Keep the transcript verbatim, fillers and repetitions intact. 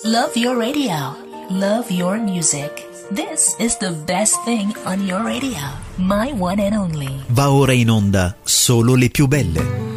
Love your radio. Love your music. This is the best thing on your radio. My one and only. Va ora in onda Solo le più belle.